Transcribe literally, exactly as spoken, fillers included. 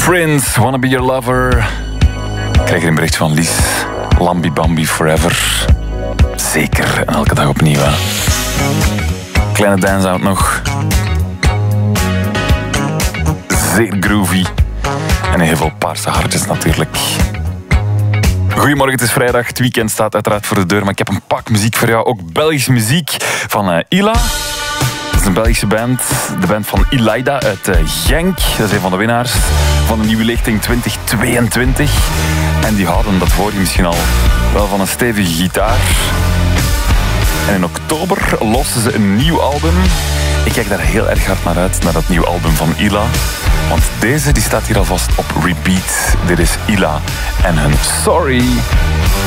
Prince, Wanna Be Your Lover. Ik krijg een bericht van Lies. Lambi Bambi Forever. Zeker, en elke dag opnieuw. Hè. Kleine dance-out nog. Zeer groovy. En heel veel paarse hartjes natuurlijk. Goedemorgen, het is vrijdag. Het weekend staat uiteraard voor de deur. Maar ik heb een pak muziek voor jou. Ook Belgische muziek van uh, Ila. Dat is een Belgische band. De band van Ilaida uit uh, Genk. Dat is een van de winnaars van de nieuwe lichting twintig tweeëntwintig. En die houden, dat hoor je misschien al, wel van een stevige gitaar. En in oktober lossen ze een nieuw album. Ik kijk daar heel erg hard naar uit, naar dat nieuwe album van Ila. Want deze die staat hier alvast op repeat. Dit is Ila en hun Sorry.